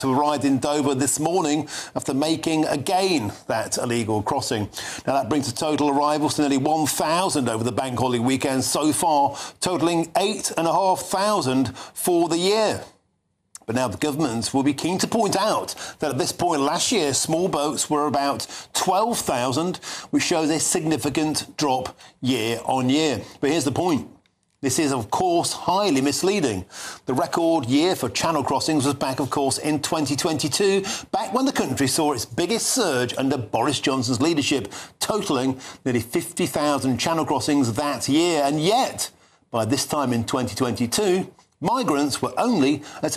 to arrive in Dover this morning after making again that illegal crossing. Now that brings the total arrivals to nearly 1,000 over the bank holiday weekend so far, totalling 8,500 for the year. But now the government will be keen to point out that at this point last year, small boats were about 12,000, which shows a significant drop year on year. But here's the point. This is, of course, highly misleading. The record year for channel crossings was back, of course, in 2022, back when the country saw its biggest surge under Boris Johnson's leadership, totalling nearly 50,000 channel crossings that year. And yet, by this time in 2022, migrants were only at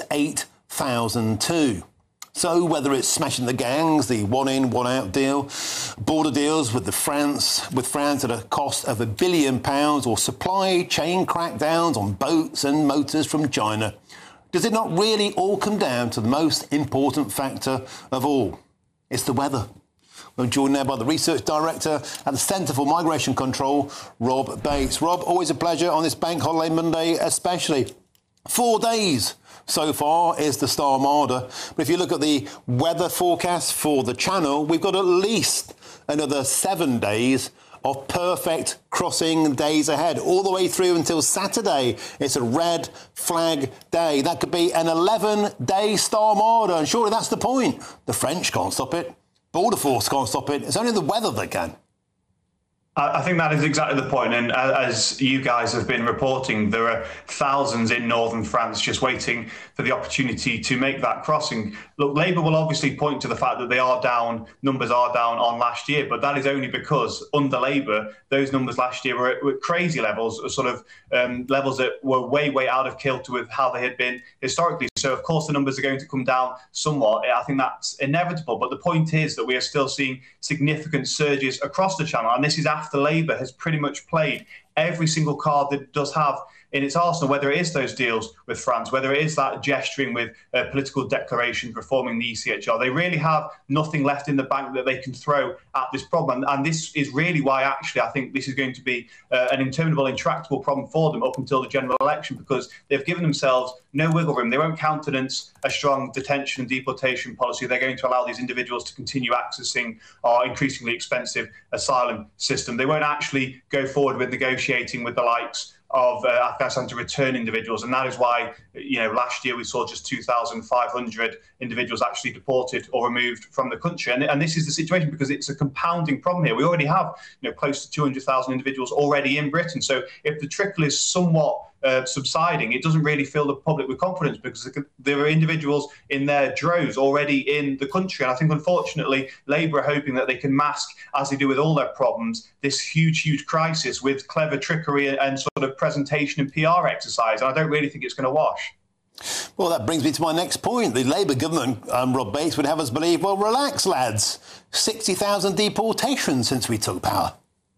8,002. So whether it's smashing the gangs, the one-in, one-out deal, border deals with France at a cost of £1 billion, or supply chain crackdowns on boats and motors from China, does it not really all come down to the most important factor of all? It's the weather. We're joined now by the Research Director at the Centre for Migration Control, Rob Bates. Rob, always a pleasure on this Bank Holiday Monday especially. 4 days so far is the Star Marder. But if you look at the weather forecast for the Channel, we've got at least another 7 days of perfect crossing days ahead, all the way through until Saturday. It's a red flag day. That could be an 11-day Star Marder, and surely that's the point. The French can't stop it. Border Force can't stop it. It's only the weather that can. I think that is exactly the point. And as you guys have been reporting, there are thousands in northern France just waiting for the opportunity to make that crossing. Look, Labour will obviously point to the fact that they are down, numbers are down on last year, but that is only because under Labour, those numbers last year were at crazy levels, sort of levels that were way out of kilter with how they had been historically. So, of course, the numbers are going to come down somewhat. I think that's inevitable. But the point is that we are still seeing significant surges across the Channel. And this is after Labour has pretty much played every single card that it does have in its arsenal, whether it is those deals with France, whether it is that gesturing with political declarations reforming the ECHR. They really have nothing left in the bank that they can throw at this problem. And this is really why, actually, I think this is going to be an interminable, intractable problem for them up until the general election, because they've given themselves no wiggle room. They won't countenance a strong detention and deportation policy. They're going to allow these individuals to continue accessing our increasingly expensive asylum system. They won't actually go forward with negotiating with the likes of Afghanistan to return individuals. And that is why, last year we saw just 2,500 individuals actually deported or removed from the country. And this is the situation because it's a compounding problem here. We already have, close to 200,000 individuals already in Britain. So if the trickle is somewhat subsiding, it doesn't really fill the public with confidence because there are individuals in their droves already in the country. And I think, unfortunately, Labour are hoping that they can mask, as they do with all their problems, this huge crisis with clever trickery and sort of presentation and PR exercise. And I don't really think it's going to wash. Well, that brings me to my next point. The Labour government, Rob Bates, would have us believe, well, relax, lads. 60,000 deportations since we took power.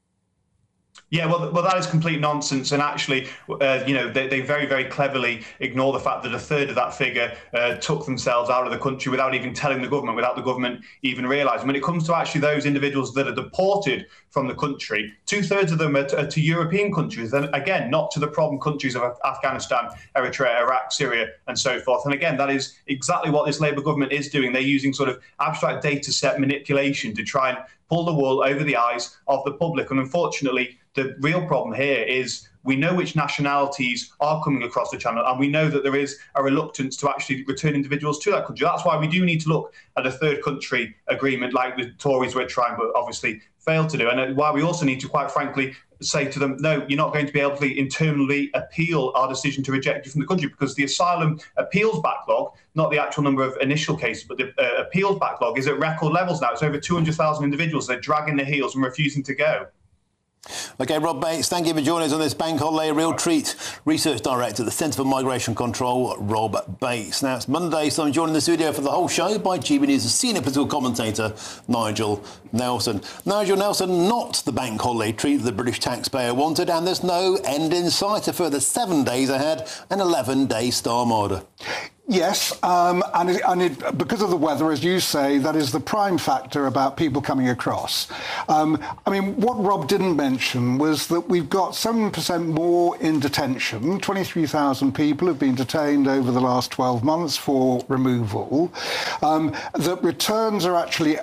Yeah, well, that is complete nonsense. And actually, they very cleverly ignore the fact that a third of that figure took themselves out of the country without even telling the government, without the government even realising. When it comes to actually those individuals that are deported from the country, 2/3 of them are to European countries, and again, not to the problem countries of Afghanistan, Eritrea, Iraq, Syria, and so forth. And again, that is exactly what this Labour government is doing. They're using sort of abstract data set manipulation to try and pull the wool over the eyes of the public. And unfortunately, the real problem here is we know which nationalities are coming across the Channel, and we know that there is a reluctance to actually return individuals to that country. That's why we do need to look at a third country agreement like the Tories were trying, but obviously failed to do. And why we also need to, quite frankly, say to them, no, you're not going to be able to internally appeal our decision to reject you from the country, because the asylum appeals backlog, not the actual number of initial cases, but the appeals backlog is at record levels now. It's over 200,000 individuals. They're dragging their heels and refusing to go. OK, Rob Bates, thank you for joining us on this Bank Holiday. A real treat. Research Director at the Centre for Migration Control, Rob Bates. Now, it's Monday, so I'm joined in the studio for the whole show by GB News' senior political commentator, Nigel Nelson. Nigel Nelson, not the Bank Holiday treat the British taxpayer wanted, and there's no end in sight. A further 7 days ahead, an 11-day Star Marder. Yes, because of the weather, as you say, that is the prime factor about people coming across. What Rob didn't mention was that we've got 7% more in detention. 23,000 people have been detained over the last 12 months for removal. That returns are actually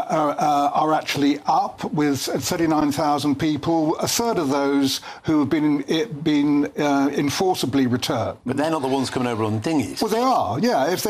up with 39,000 people. A third of those who have been enforceably returned. But they're not the ones coming over on dinghies. Well, they are. Yeah, if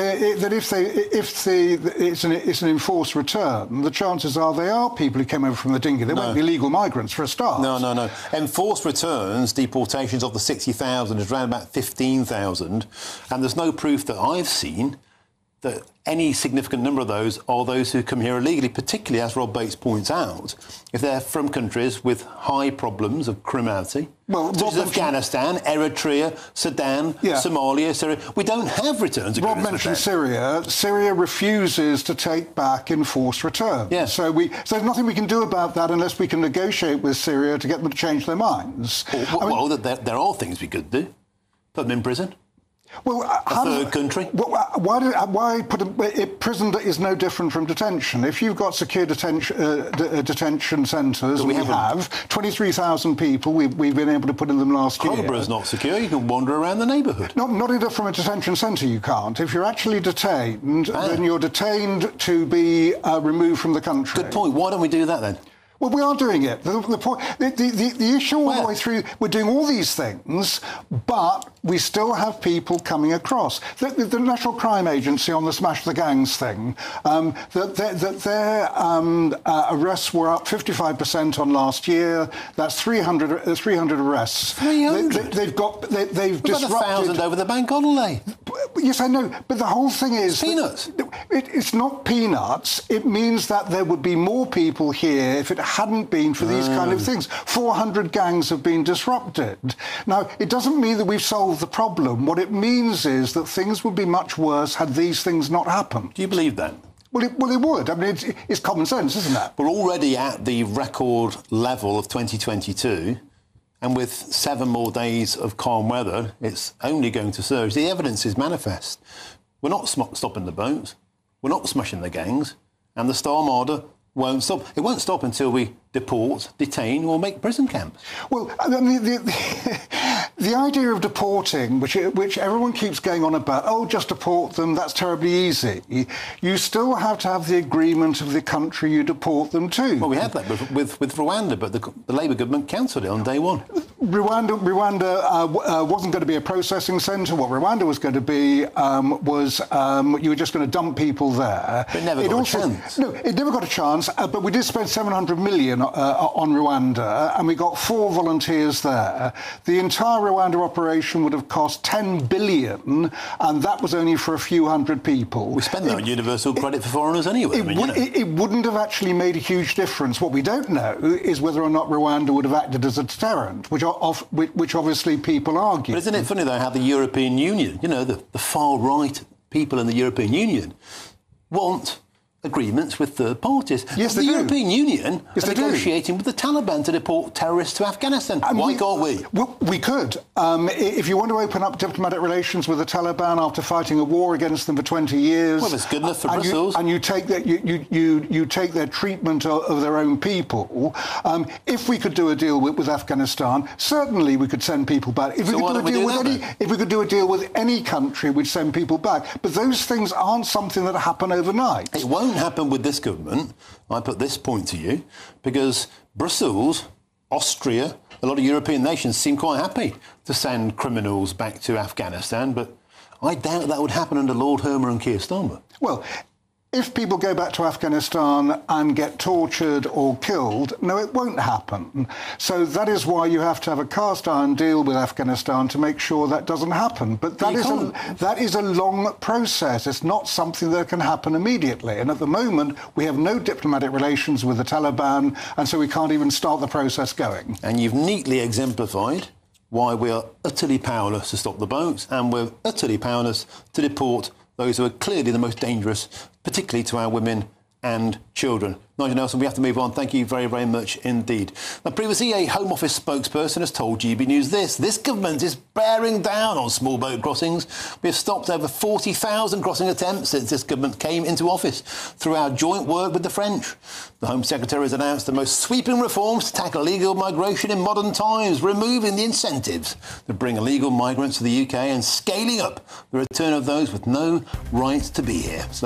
it's an enforced return, the chances are they are people who came over from the dinghy. They won't be legal migrants for a start. No. Enforced returns, deportations of the 60,000 is around about 15,000, and there's no proof that I've seen that any significant number of those are those who come here illegally, particularly, as Rob Bates points out, if they're from countries with high problems of criminality, such as Afghanistan, Eritrea, Sudan, Somalia, Syria. We don't have returns agreements. Rob mentioned Syria. Syria refuses to take back enforced returns. Yeah. So there's nothing we can do about that unless we can negotiate with Syria to get them to change their minds. There are things we could do. Put them in prison. Well, a third country? Why prison is no different from detention? If you've got secure detention centres, we have 23,000 people we've been able to put in them last year. Crowborough's not secure. You can wander around the neighbourhood. Not even from a detention centre you can't. If you're actually detained, then you're detained to be removed from the country. Good point. Why don't we do that then? Well, we are doing it. The issue all the way through, we're doing all these things, but we still have people coming across. The National Crime Agency on the Smash the Gangs thing, their arrests were up 55% on last year. That's 300 arrests. 300? They've disrupted... 1,000 over the bank holiday. Yes, I know, but the whole thing is... Peanuts. It's not peanuts. It means that there would be more people here if it hadn't been for these kind of things. 400 gangs have been disrupted. Now, it doesn't mean that we've solved the problem. What it means is that things would be much worse had these things not happened. Do you believe that? Well, it would. I mean, it's common sense, isn't it? We're already at the record level of 2022, and with 7 more days of calm weather, it's only going to surge. The evidence is manifest. We're not stopping the boats. We're not smashing the gangs. And the Star Armada won't stop. It won't stop until we deport, detain, or make prison camps. Well, I mean, the idea of deporting, which everyone keeps going on about, just deport them, that's terribly easy. You still have to have the agreement of the country you deport them to. Well, we had that with Rwanda, but the Labour government cancelled it on day one. Rwanda wasn't going to be a processing centre. What Rwanda was going to be was you were just going to dump people there. But it never got a chance. No, it never got a chance, but we did spend 700 million on Rwanda, and we got 4 volunteers there. The entire Rwanda operation would have cost 10 billion, and that was only for a few hundred people. We spend that on universal credit for foreigners anyway. It wouldn't have actually made a huge difference. What we don't know is whether or not Rwanda would have acted as a deterrent, which obviously people argue. But isn't it funny, though, how the European Union, the far-right people in the European Union, want agreements with third parties. Yes, the European Union is negotiating with the Taliban to deport terrorists to Afghanistan. Why can't we? Well, we could. If you want to open up diplomatic relations with the Taliban after fighting a war against them for 20 years... Well, it's good enough for Brussels. And you take their treatment of their own people. If we could do a deal with Afghanistan, certainly we could send people back. If we could do a deal with any country, we'd send people back. But those things aren't something that happen overnight. It won't happen with this government. I put this point to you, because Brussels, Austria, a lot of European nations seem quite happy to send criminals back to Afghanistan, but I doubt that would happen under Lord Hermer and Keir Starmer. Well, if people go back to Afghanistan and get tortured or killed, no, it won't happen. So that is why you have to have a cast-iron deal with Afghanistan to make sure that doesn't happen. But that is a long process. It's not something that can happen immediately. And at the moment, we have no diplomatic relations with the Taliban, and so we can't even start the process going. And you've neatly exemplified why we are utterly powerless to stop the boats, and we're utterly powerless to deport those who are clearly the most dangerous, particularly to our women and children. Nigel Nelson, we have to move on. Thank you very, very much indeed. Now, previously, a Home Office spokesperson has told GB News this government is bearing down on small boat crossings. We have stopped over 40,000 crossing attempts since this government came into office through our joint work with the French. The Home Secretary has announced the most sweeping reforms to tackle illegal migration in modern times, removing the incentives that bring illegal migrants to the UK and scaling up the return of those with no right to be here. So